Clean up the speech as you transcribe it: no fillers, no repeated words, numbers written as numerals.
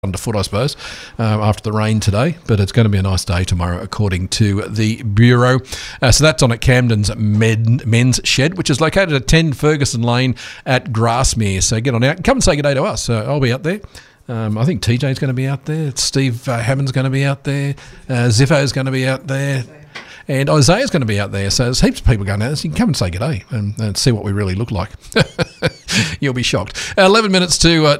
underfoot, I suppose, after the rain today, but it's going to be a nice day tomorrow, according to the Bureau. So that's on at Camden's Men's Shed, which is located at 10 Ferguson Lane at Grassmere. So get on out and come and say good day to us. I'll be out there. I think TJ's going to be out there. Steve Hammond's going to be out there. Ziffo's going to be out there. And Isaiah's going to be out there. So there's heaps of people going out. So you can come and say good day and see what we really look like. You'll be shocked. 11 minutes to